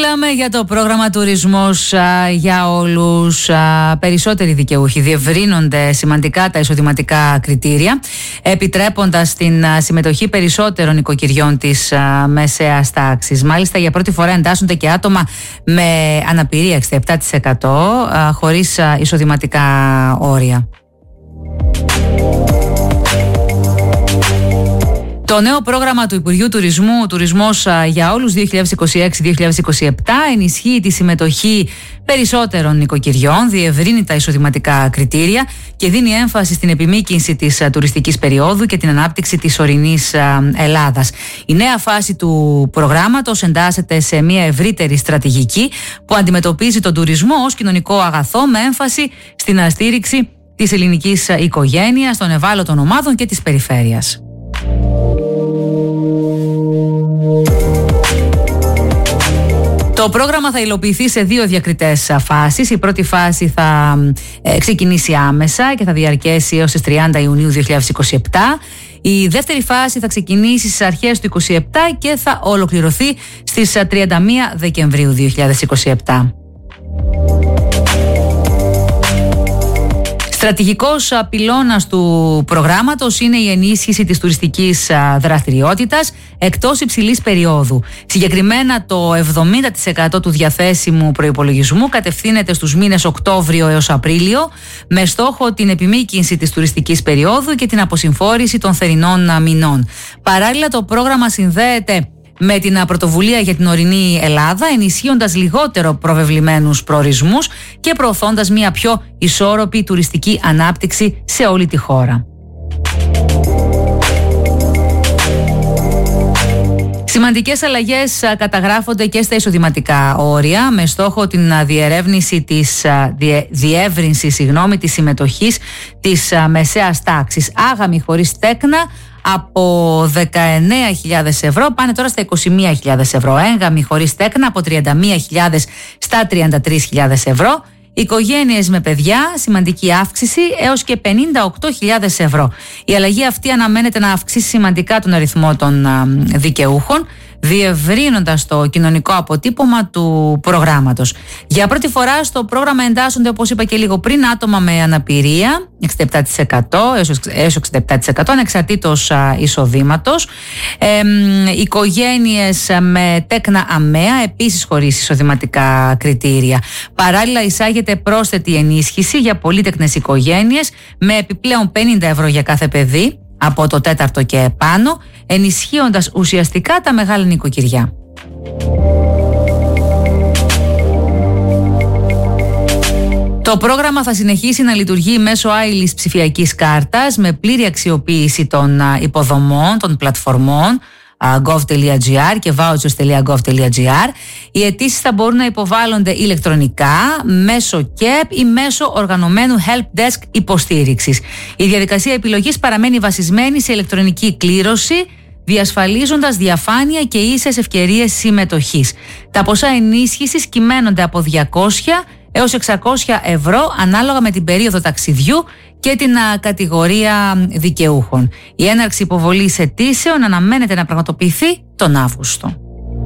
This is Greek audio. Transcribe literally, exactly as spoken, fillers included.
Μιλάμε για το πρόγραμμα τουρισμός α, για όλους. Α, περισσότεροι δικαιούχοι διευρύνονται σημαντικά τα εισοδηματικά κριτήρια, επιτρέποντας την α, συμμετοχή περισσότερων νοικοκυριών της α, μεσαίας τάξης. Μάλιστα, για πρώτη φορά εντάσσονται και άτομα με αναπηρία εξήντα επτά τοις εκατό α, χωρίς α, εισοδηματικά όρια. Το νέο πρόγραμμα του Υπουργείου Τουρισμού, Τουρισμός για όλους δύο χιλιάδες είκοσι έξι δύο χιλιάδες είκοσι επτά, ενισχύει τη συμμετοχή περισσότερων νοικοκυριών, διευρύνει τα εισοδηματικά κριτήρια και δίνει έμφαση στην επιμήκυνση της τουριστικής περίοδου και την ανάπτυξη της ορεινής Ελλάδας. Η νέα φάση του προγράμματος εντάσσεται σε μια ευρύτερη στρατηγική που αντιμετωπίζει τον τουρισμό ως κοινωνικό αγαθό με έμφαση στην στήριξη της ελληνικής οικογένειας, των ευάλωτων ομάδων και της περιφέρειας. Το πρόγραμμα θα υλοποιηθεί σε δύο διακριτές φάσεις. Η πρώτη φάση θα ε, ξεκινήσει άμεσα και θα διαρκέσει έως τις τριάντα Ιουνίου δύο χιλιάδες είκοσι επτά. Η δεύτερη φάση θα ξεκινήσει στις αρχές του είκοσι επτά και θα ολοκληρωθεί στις τριάντα μία Δεκεμβρίου δύο χιλιάδες είκοσι επτά. Στρατηγικός πυλώνας του προγράμματος είναι η ενίσχυση της τουριστικής δραστηριότητας εκτός υψηλής περίοδου. Συγκεκριμένα, το εβδομήντα τοις εκατό του διαθέσιμου προϋπολογισμού κατευθύνεται στους μήνες Οκτώβριο έως Απρίλιο, με στόχο την επιμήκυνση της τουριστικής περίοδου και την αποσυμφόρηση των θερινών μηνών. Παράλληλα, το πρόγραμμα συνδέεται με την πρωτοβουλία για την ορεινή Ελλάδα, ενισχύοντας λιγότερο προβεβλημένους προορισμούς και προωθώντας μια πιο ισόρροπη τουριστική ανάπτυξη σε όλη τη χώρα. Σημαντικές αλλαγές καταγράφονται και στα εισοδηματικά όρια, με στόχο την διερεύνηση της διε, διεύρυνση συγγνώμη, της συμμετοχής της μεσαίας τάξης. Άγαμοι χωρίς τέκνα από δεκαεννέα χιλιάδες ευρώ πάνε τώρα στα είκοσι μία χιλιάδες ευρώ. Έγγαμοι χωρίς τέκνα από τριάντα μία χιλιάδες στα τριάντα τρεις χιλιάδες ευρώ. Οικογένειες με παιδιά, σημαντική αύξηση έως και πενήντα οκτώ χιλιάδες ευρώ. Η αλλαγή αυτή αναμένεται να αυξήσει σημαντικά τον αριθμό των δικαιούχων, διευρύνοντας το κοινωνικό αποτύπωμα του προγράμματος. Για πρώτη φορά στο πρόγραμμα εντάσσονται, όπως είπα και λίγο πριν, άτομα με αναπηρία εξήντα επτά τοις εκατό έως εξήντα επτά τοις εκατό ανεξαρτήτως εισοδήματος, ε, οικογένειες με τέκνα αμαία, επίσης χωρίς εισοδηματικά κριτήρια. Παράλληλα, εισάγεται πρόσθετη ενίσχυση για πολύτεκνες οικογένειες με επιπλέον πενήντα ευρώ για κάθε παιδί από το τέταρτο και επάνω, ενισχύοντας ουσιαστικά τα μεγάλα νοικοκυριά. Το πρόγραμμα θα συνεχίσει να λειτουργεί μέσω άειλης ψηφιακής κάρτας με πλήρη αξιοποίηση των υποδομών, των πλατφορμών gov.gr και vouchers.gov.gr. Οι αιτήσεις θα μπορούν να υποβάλλονται ηλεκτρονικά, μέσω κεπ ή μέσω οργανωμένου help desk υποστήριξης. Η διαδικασία επιλογής παραμένει βασισμένη σε ηλεκτρονική κλήρωση, διασφαλίζοντας διαφάνεια και ίσες ευκαιρίες συμμετοχής. Τα ποσά ενίσχυσης κυμαίνονται από διακόσια έως εξακόσια ευρώ ανάλογα με την περίοδο ταξιδιού και την α, κατηγορία δικαιούχων. Η έναρξη υποβολής αιτήσεων αναμένεται να πραγματοποιηθεί τον Αύγουστο.